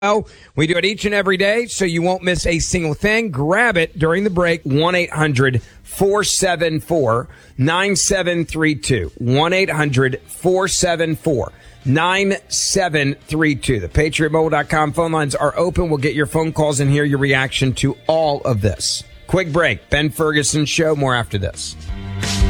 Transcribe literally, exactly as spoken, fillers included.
We do it each and every day, so you won't miss a single thing. Grab it during the break, one eight hundred four seven four nine seven three two. one eight hundred four seven four nine seven three two. The Patriot Mobile dot com phone lines are open. We'll get your phone calls and hear your reaction to all of this. Quick break. Ben Ferguson Show. More after this.